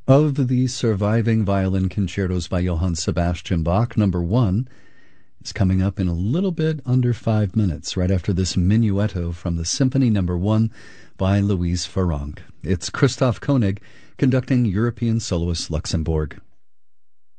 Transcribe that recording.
Of the surviving violin concertos by Johann Sebastian Bach, number 1 is coming up in a little bit under 5 minutes, right after this minuetto from the Symphony number 1 by Louise Farrenc. It's Christoph Koenig conducting European Soloist Luxembourg.